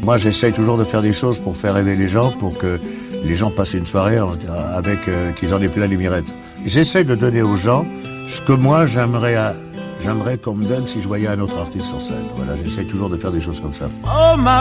Moi, j'essaye toujours de faire des choses pour faire rêver les gens, pour que les gens passent une soirée avec qu'ils en aient plein les mirettes. J'essaie de donner aux gens ce que moi j'aimerais qu'on me donne si je voyais un autre artiste sur scène. Voilà, j'essaie toujours de faire des choses comme ça. Oh, my